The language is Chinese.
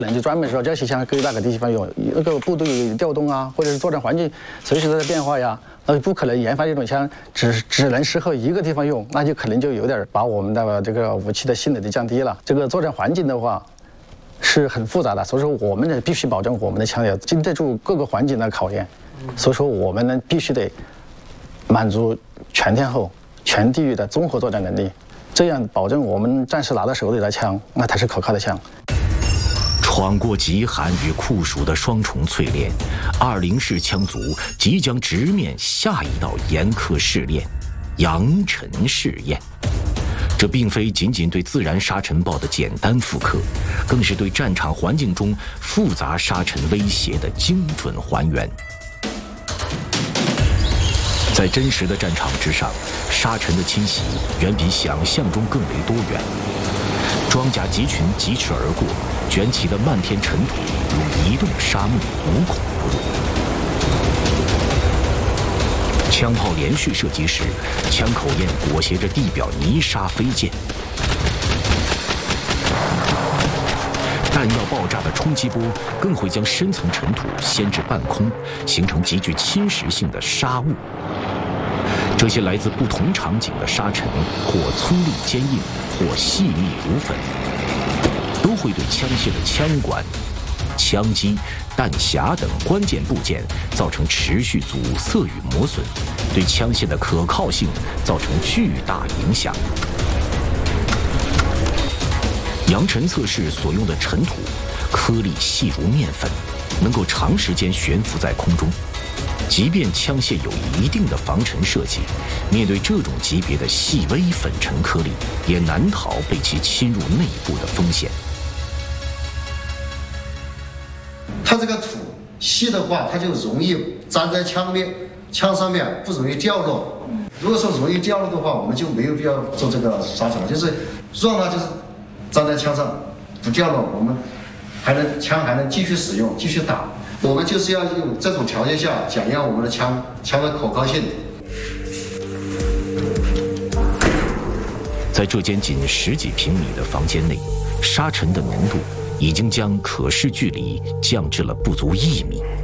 人就专门说这些枪搁哪个地方用，那个部队有调动啊，或者是作战环境随时都在变化呀，那不可能研发这种枪只能适合一个地方用，那就可能就有点把我们的这个武器的性能就降低了。这个作战环境的话是很复杂的，所以说我们呢必须保证我们的枪要经得住各个环境的考验，所以说我们呢必须得满足全天候、全地域的综合作战能力，这样保证我们战士拿到手里的枪，那才是可靠的枪。 闯过极寒与酷暑的双重淬炼，20式枪族即将直面下一道严苛试炼——扬尘试验。这并非仅仅对自然沙尘暴的简单复刻，更是对战场环境中复杂沙尘威胁的精准还原。在真实的战场之上，沙尘的侵袭远比想象中更为多元。装甲集群疾驰而过，卷起的漫天尘土如移动沙漠，无孔不入。枪炮连续射击时，枪口焰裹挟着地表泥沙飞溅。弹药爆炸的冲击波更会将深层尘土掀至半空，形成极具侵蚀性的沙雾。这些来自不同场景的沙尘，或粗粝坚硬，或细密如粉，都会对枪械的枪管、枪机、弹匣等关键部件造成持续阻塞与磨损，对枪械的可靠性造成巨大影响。扬尘测试所用的尘土颗粒细如面粉，能够长时间悬浮在空中。即便枪械有一定的防尘设计，面对这种级别的细微粉尘颗粒，也难逃被其侵入内部的风险。 它这个土细的话，它就容易粘在枪上面，不容易掉落。如果说容易掉落的话，我们就没有必要做这个沙尘了，就是让它就是粘在枪上不掉落，我们枪还能继续使用，继续打。我们就是要用这种条件下检验我们的枪的可靠性。 在这间仅10几平米的房间内，沙尘的浓度已经将可视距离降至了不足1米。